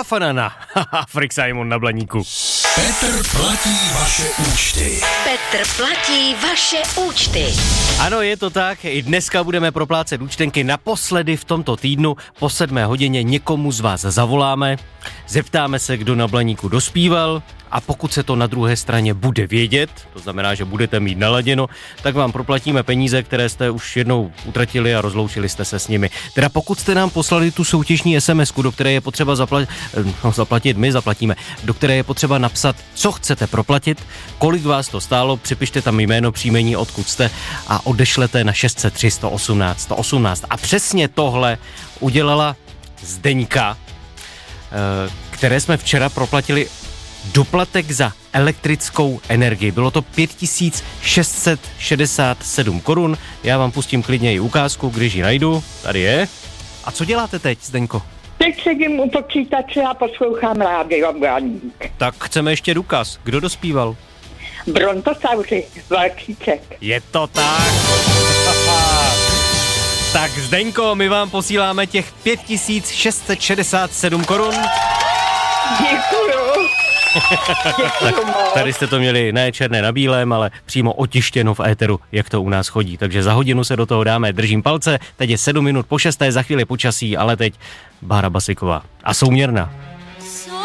Hafanana. Frik Simon na Blaníku. Petr platí vaše účty. Petr platí vaše účty. Ano, je to tak. I dneska budeme proplácet účtenky naposledy v tomto týdnu. Po 7 hodině někomu z vás zavoláme, zeptáme se, kdo na Blaníku dospíval, a pokud se to na druhé straně bude vědět, to znamená, že budete mít naladěno, tak vám proplatíme peníze, které jste už jednou utratili a rozloučili jste se s nimi. Teda pokud jste nám poslali tu soutěžní SMS-ku, do které je potřeba zaplatit, my zaplatíme, do které je potřeba napsat, co chcete proplatit, kolik vás to stálo, připište tam jméno, příjmení, odkud jste a odešlete na 603 118 118. A přesně tohle udělala Zdeňka, které jsme včera proplatili doplatek za elektrickou energii. Bylo to 5667 korun. Já vám pustím klidně i ukázku, když ji najdu. Tady je. A co děláte teď, Zdeňko? Teď sedím u počítače a poslouchám rádio Blaník. Tak chceme ještě důkaz. Kdo dospíval? Brontosauři, Valčíček. Je to tak. Tak Zdeňko, my vám posíláme těch 5667 korun. Děkuju. Tak tady jste to měli ne černé na bílém, ale přímo otištěno v éteru, jak to u nás chodí. Takže za hodinu se do toho dáme, držím palce. Teď je 7 minut po 6, za chvíli počasí, ale teď Bára Basiková a Souměrná.